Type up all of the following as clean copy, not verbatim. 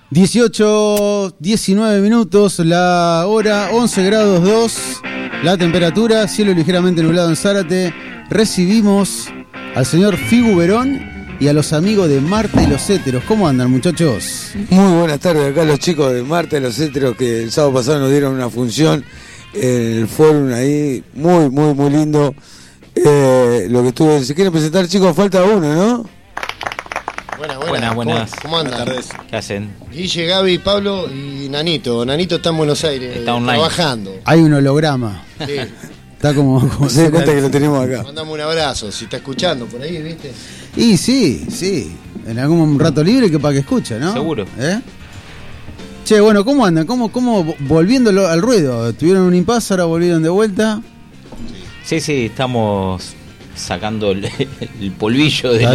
18, 19 minutos, la hora, 11 grados 2, la temperatura, cielo ligeramente nublado en Zárate. Recibimos al señor Figu Verón y a los amigos de Marta y los Héteros. ¿Cómo andan, muchachos? Muy buenas tardes, acá los chicos de Marta y los Héteros que el sábado pasado nos dieron una función en el forum ahí, muy lindo. Lo que estuve, ¿se quieren presentar, chicos? Falta uno, ¿no? Buenas. ¿Cómo andan? Buenas tardes. ¿Qué hacen? Guille, Gaby, Pablo y Nanito. Nanito está en Buenos Aires, Está online. trabajando. Hay un holograma. Sí. Está como Se da cuenta que lo tenemos acá. Mandame un abrazo, si está escuchando por ahí, ¿viste? Y sí. En algún rato libre que para que escuche, ¿no? Seguro. Che, bueno, ¿cómo andan? ¿Cómo volviendo al ruedo? ¿Tuvieron un impasse, ahora volvieron de vuelta? Sí, estamos sacando el polvillo Está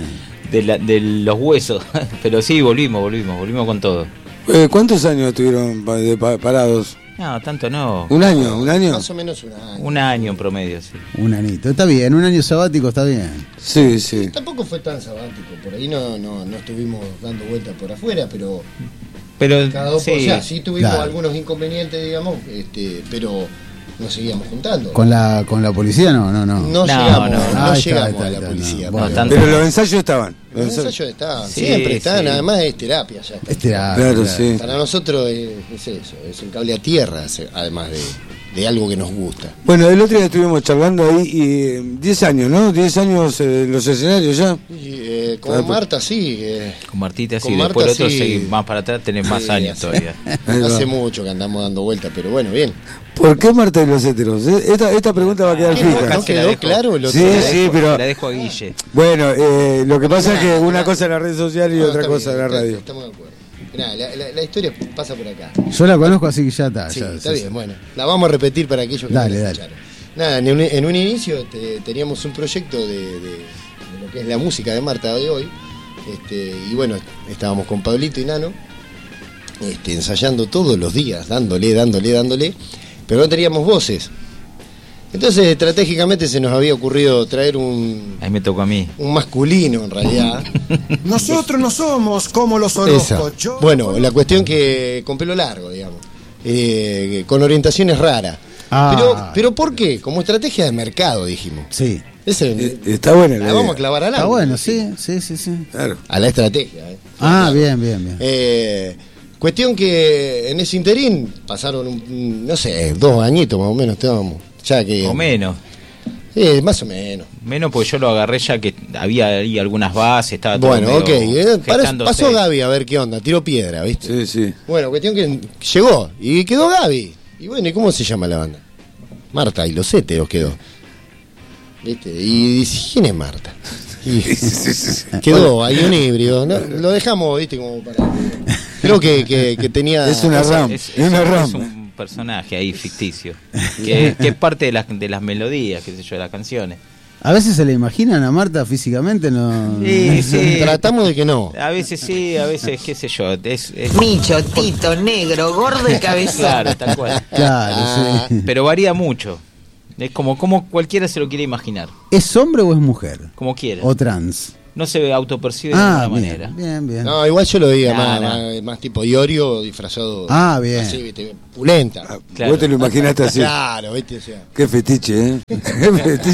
de los huesos. Pero sí, volvimos con todo. ¿Cuántos años estuvieron parados? No, tanto no. ¿Un año? Más o menos un año. Un año en promedio, sí. Un anito. Está bien, un año sabático está bien. Sí. Tampoco fue tan sabático, por ahí no estuvimos dando vueltas por afuera, pero cada dos sí. sí tuvimos Claro. algunos inconvenientes, digamos, pero nos seguíamos juntando. ¿Con la policía? No. No llegamos Ahí está, a la no. policía. Bueno, pero- tanto. Pero los ensayos estaban. Los ensayos están, Sí, siempre están, sí. además es terapia ya. Claro, sí. Para nosotros es eso, es un cable a tierra, además de algo que nos gusta. Bueno, el otro día estuvimos charlando ahí y 10 años, ¿no? 10 años en los escenarios ya. Y, con Marta sí, Con Martita sí. Con Después el Marta, otro sí. seguí más para atrás, tenés más Sí, años todavía. Ahí va. hace mucho que andamos dando vueltas, pero bueno, bien. ¿Por qué Marta y los Héteros? Esta pregunta va a quedar ¿Qué, fija. ¿No quedó claro? Sí, pero... La dejo a Guille. Bueno, lo que pasa es que una cosa es la red social y otra cosa es la radio. Estamos de acuerdo. Mirá, la historia pasa por acá. Yo la conozco, así que ya está. Sí, ya, está bien, bueno. La vamos a repetir para aquellos que Dale, no la dale. escucharon. Nada, en un inicio teníamos un proyecto de lo que es la música de Marta de hoy. Y bueno, estábamos con Pablito y Nano ensayando todos los días, dándole, pero no teníamos voces. Entonces, estratégicamente se nos había ocurrido traer Ahí me tocó a mí. un masculino, en realidad. Nosotros no somos como los Esa. Orozco. Bueno, la cuestión que con pelo largo, digamos, con orientaciones raras. Pero ¿por qué? Como estrategia de mercado, dijimos. Sí. Está buena La vamos a clavar al Está agua. bueno, sí. Claro. A la estrategia. Bien. Cuestión que en ese interín pasaron, 2 añitos más o menos estábamos. Ya que, O menos. más o menos. Menos porque yo lo agarré ya que había ahí algunas bases, estaba todo Bueno, medio ok. gestándose. Pasó Gaby a ver qué onda, tiró piedra, ¿viste? Sí. Bueno, cuestión que llegó y quedó Gaby. Y bueno, ¿y cómo se llama la banda? Marta y los Héteros quedó. ¿Viste? Y dice, ¿quién es Marta? Y quedó, hay un híbrido. ¿No? Lo dejamos, ¿viste? Como para... Creo que tenía... Es una RAM. Es RAM. un personaje ahí ficticio que es parte de las melodías, qué sé yo, de las canciones. A veces se le imaginan a Marta físicamente, ¿no? Sí. Tratamos de que no. A veces sí, a veces qué sé yo. Es Micho, tito, negro, gordo y cabezón. claro, tal cual. Claro, sí. Pero varía mucho. Es como cualquiera se lo quiere imaginar, ¿Es hombre o es mujer? como quiera. ¿O trans? No se autopercibe de ninguna Bien, manera. bien. No, igual yo lo veía No. más tipo Iorio disfrazado. Bien. Así, ¿viste? Pulenta. Claro. Vos te lo imaginaste así. Claro, ¿viste? O sea. Qué fetiche, ¿eh? Qué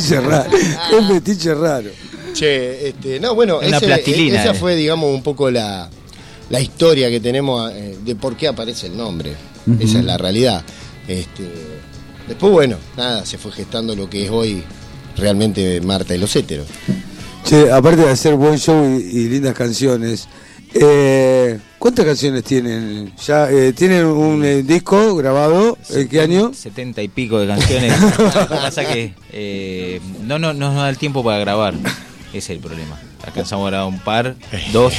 fetiche raro. Che, no, bueno, Una plastilina, esa fue, digamos, un poco la historia que tenemos de por qué aparece el nombre. Esa es la realidad. Después, bueno, nada, se fue gestando lo que es hoy realmente Marta y los Héteros. Che, aparte de hacer buen show y lindas canciones, ¿cuántas canciones tienen? ¿Ya tienen un disco grabado? ¿Qué año? 70 y pico de canciones. Lo que pasa que no nos da el tiempo para grabar. Ese es el problema. Alcanzamos a grabar un par, 2.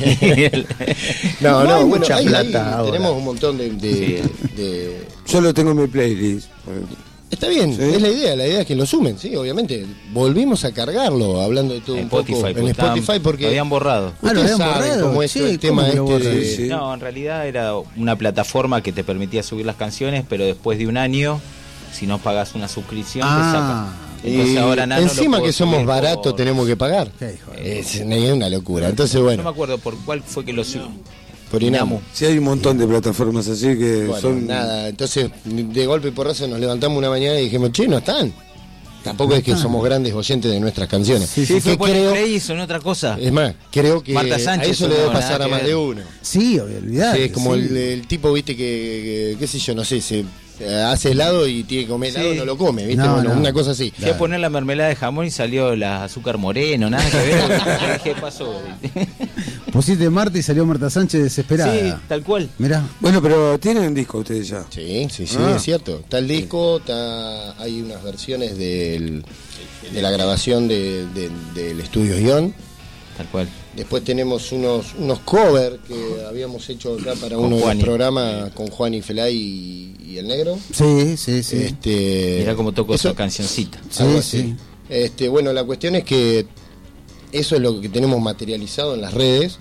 No, hay bueno, mucha ahí plata ahora. tenemos un montón de Yo lo tengo en mi playlist. Está bien, ¿Sí? es la idea es que lo sumen, sí, obviamente. Volvimos a cargarlo, hablando de todo En un poco Spotify, en Spotify, porque lo habían borrado. lo ustedes habían saben borrado. cómo es Sí, el tema ¿cómo que lo este de... borran? Sí. No, en realidad era una plataforma que te permitía subir las canciones, pero después de un año, si no pagas una suscripción, te saca. Entonces Y ahora Nano encima lo que puedo somos subir baratos por- tenemos que pagar. Qué hijo de- Es una locura. Entonces, No me bueno, acuerdo por cuál fue que lo subí. Por Inamu. Sí, hay un montón de plataformas así que Bueno, son... nada, entonces de golpe y porrazo nos levantamos una mañana y dijimos, che, no están. Tampoco es que somos grandes oyentes de nuestras canciones. Sí, Que fue por creo- el Play, son otra cosa. Es más, creo que Marta Sánchez a eso le debe no, pasar nada a que más ver. de uno. Sí, olvidate. Sí, es como sí. el tipo, viste, que qué sé yo, no sé, se hace helado y tiene que comer helado, Sí. no lo come, viste, No, bueno, no. una cosa así. Fui a poner la mermelada de jamón y salió el azúcar moreno, nada que ver. ¿Qué pasó? Pusiste Marta y salió Marta Sánchez desesperada. Sí, tal cual. Mirá. Bueno, pero tienen disco ustedes ya. Sí, Ah. es cierto. Está el disco, hay unas versiones de la grabación del estudio Guión. Tal cual. Después tenemos unos covers que habíamos hecho acá para Con uno de Juani. los programas con Juan y Felay y el Negro. Sí, sí, sí. Mirá cómo toco eso- esa cancioncita. algo Sí, así. sí. Bueno, la cuestión es que eso es lo que tenemos materializado en las redes,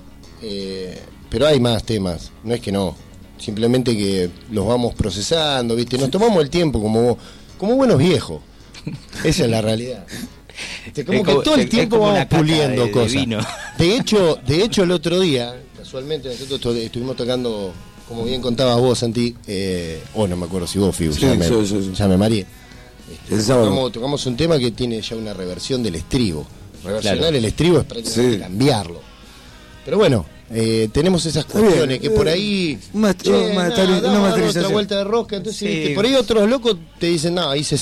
pero hay más temas, no es que no, simplemente que los vamos procesando, ¿viste? Nos tomamos el tiempo como buenos viejos, esa es la realidad. Como Es que como- todo el es tiempo como vamos una caca puliendo de cosas. vino. De hecho el otro día, casualmente nosotros estuvimos tocando, como bien contabas vos, Santi, o no me acuerdo si vos, Fiu, Sí, ya me yo. ya me mareé. El sábado. Tocamos un tema que tiene ya una reversión del estribo. Reversionar Claro. el estribo es prácticamente Sí. cambiarlo. Pero bueno, tenemos esas cuestiones bien, que por ahí. una masterización. Otra vuelta de rosca. Entonces, Sí. ¿viste? Por ahí otros locos te dicen, no, hice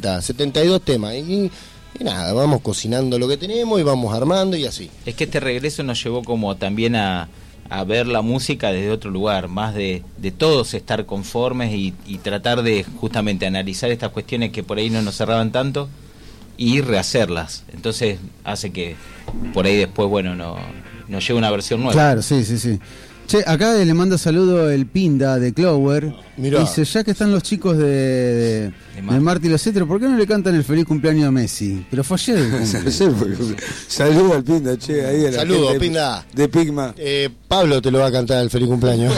72 temas. Y nada, vamos cocinando lo que tenemos y vamos armando y así. Es que este regreso nos llevó como también a ver la música desde otro lugar, más de todos estar conformes y tratar de justamente analizar estas cuestiones que por ahí no nos cerraban tanto y rehacerlas. Entonces hace que por ahí después, bueno, nos llegue una versión nueva. Claro, sí, sí, sí. Che, acá le manda saludo el Pinda de Clover. Mirá. Dice, ya que están los chicos de Marta y los Cetros, ¿por qué no le cantan el feliz cumpleaños a Messi? Pero fue ayer el cumpleaños. Saludos al Pinda, che, ahí a la Saludos, gente Pinda. de Pigma. Pablo te lo va a cantar el feliz cumpleaños.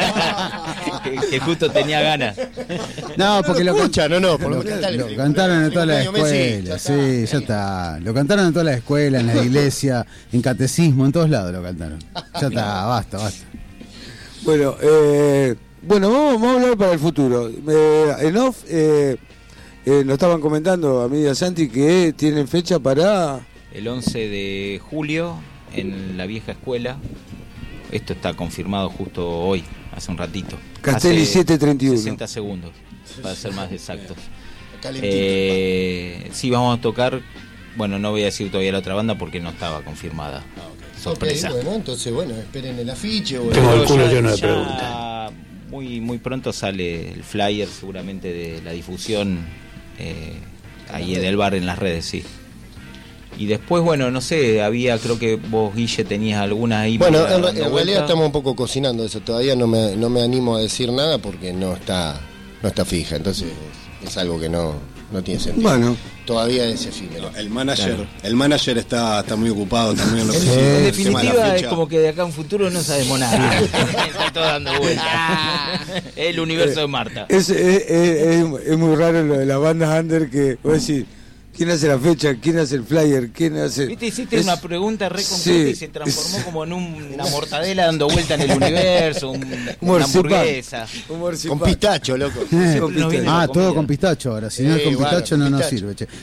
que justo tenía ganas. No, porque lo escucha, no, por lo lo, menos cantale el lo feliz cantaron en cumpleaños. todas las Cumpleaños Messi, escuelas. ya está. Sí, ya está. Lo cantaron en todas las escuelas, en la iglesia, en catecismo, en todos lados lo cantaron. Ya está, basta. Bueno, vamos a hablar para el futuro. En off, nos estaban comentando a mí y a Santi que tienen fecha para... El 11 de julio en la vieja escuela. Esto está confirmado justo hoy, hace un ratito. Castelli Hace 731. 60 segundos, para ser más exactos. Calentito. Sí, vamos a tocar. Bueno, no voy a decir todavía la otra banda porque no estaba confirmada. Sorpresa. Ok, bueno, entonces, esperen el afiche. O Tengo el culo Ya- lleno de ya preguntas. muy pronto sale el flyer seguramente de la difusión ahí del bar en las redes, sí. Y después, bueno, no sé, creo que vos, Guille, tenías algunas ahí. Bueno, dando en realidad vuelta. estamos un poco cocinando eso. Todavía no me animo a decir nada porque no está fija. Entonces es algo que no tiene sentido. Bueno, Todavía es efímero. El manager está muy ocupado también. En El tema de la definitiva, es fecha. como que de acá a un futuro no sabemos nada. Está todo dando vuelta. El universo de Marta. es muy raro lo de la banda under que vos decís, ¿quién hace la fecha? ¿Quién hace el flyer? ¿Quién hace...? Viste, hiciste Es- una pregunta re concreta sí, y se transformó como en una mortadela dando vuelta en el universo, una Marzipan. hamburguesa. Humor Con simpático. pistacho, loco. Siempre nos viene la Todo comida. con pistacho ahora. Si no es con bueno, pistacho no nos pistacho. sirve. Che.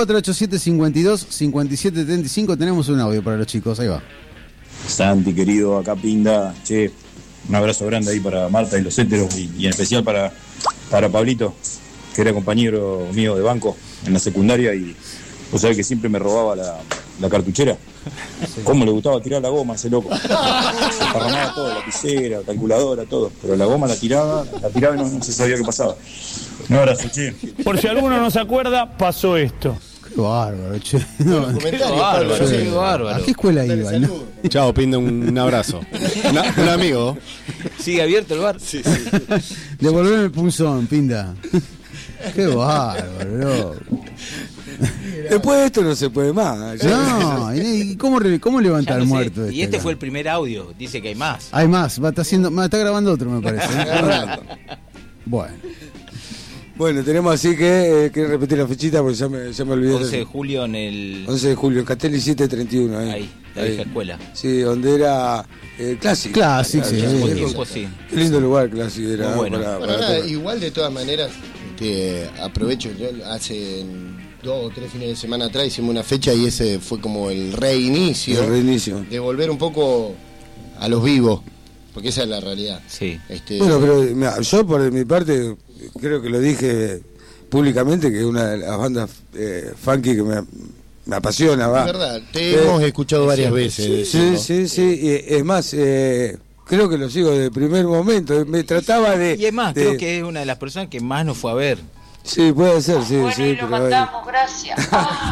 3487-52-5775. Tenemos un audio para los chicos. Ahí va. Santi, querido, acá Pinda. Che, un abrazo grande ahí para Marta y los héteros y en especial para Pablito, que era compañero mío de banco en la secundaria y vos sabés que siempre me robaba la cartuchera. ¿Cómo le gustaba tirar la goma a ese loco? Se esparramaba todo, lapicera, calculadora, todo. Pero la goma la tiraba y no se sabía qué pasaba. Un abrazo, che. Por si alguno no se acuerda, pasó esto. Qué bárbaro, che. No, Comentario, bárbaro, Pablo, sí, no sé. bárbaro. ¿A qué escuela iba? No? Chao, Pinda, un abrazo. Un amigo. ¿Sigue abierto el bar? Devolveme el punzón, Pinda. Qué bárbaro, loco. Después de esto no se puede más. No, ¿y cómo Ya levantar no sé. muerto? Y este fue el primer audio. Dice que hay más. Hay más, está grabando otro, me parece. Bueno. Bueno, tenemos así que repetir la fechita porque ya me olvidé. 11 de julio en el... 11 de julio, en Castelli 731. Ahí, la vieja escuela. Sí, donde era Classic. Classic, sí. Qué lindo lugar Classic era. Muy bueno. Nada, igual de todas maneras, aprovecho, yo hace 2 o 3 fines de semana atrás hicimos una fecha y ese fue como el reinicio. De volver un poco a los vivos, porque esa es la realidad. Sí. Bueno, pero mira, yo por mi parte creo que lo dije públicamente que es una de las bandas funky que me apasiona, va. Es verdad, te hemos escuchado varias veces. Sí. Es más, creo que lo sigo desde el primer momento. Me trataba de... Y es más, creo que es una de las personas que más nos fue a ver. Sí, puede ser, sí. Bueno, sí, y lo mandamos, gracias.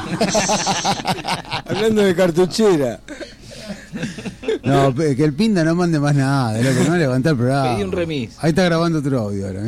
Hablando de cartuchera. No, que el Pinda no mande más nada, de lo que no levanta el programa. Pedí un remis. Ahí está grabando otro audio ahora.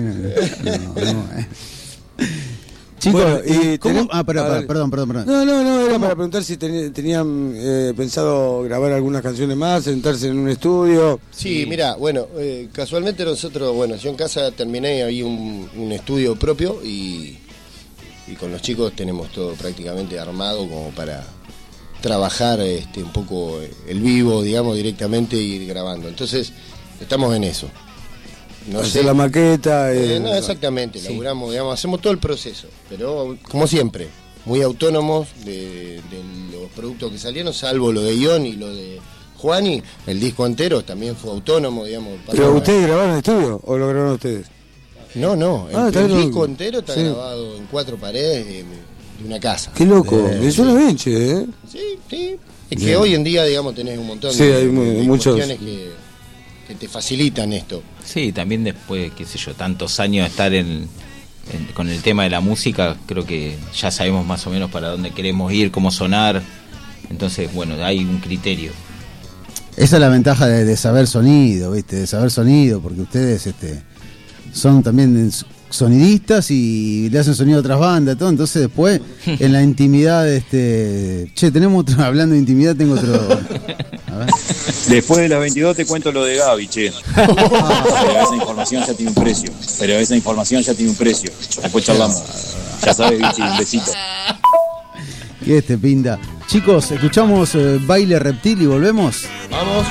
Chicos, bueno, y ¿cómo? Perdón. No, era para preguntar si tenían pensado grabar algunas canciones más, sentarse en un estudio. Sí, mira, bueno, casualmente nosotros, yo en casa terminé, había un estudio propio y con los chicos tenemos todo prácticamente armado como para trabajar un poco el vivo, digamos, directamente y ir grabando. Entonces, estamos en eso. No hacer la maqueta. No, exactamente, laburamos, digamos, hacemos todo el proceso, pero como siempre, muy autónomos de los productos que salieron, salvo lo de Ion y lo de Juani, el disco entero también fue autónomo, digamos. ¿Pero ustedes grabaron en estudio o lo grabaron ustedes? No, el disco entero está grabado en 4 paredes de una casa. Qué loco, eso lo ven, che, Sí. Es que hoy en día, digamos, tenés un montón de muchos cuestiones que te facilitan esto. Sí, también después, qué sé yo, tantos años de estar con el tema de la música, creo que ya sabemos más o menos para dónde queremos ir, cómo sonar. Entonces, bueno, hay un criterio. Esa es la ventaja de saber sonido, ¿viste? De saber sonido, porque ustedes son también sonidistas y le hacen sonido a otras bandas, todo. Entonces después, en la intimidad, tenemos otro, hablando de intimidad, tengo otro... A ver. Después de las 22 te cuento lo de Gaby, che. Pero esa información ya tiene un precio. Después charlamos. Ya sabes, bichi, un besito. Y Pinda. Chicos, escuchamos Baile Reptil y volvemos. Vamos.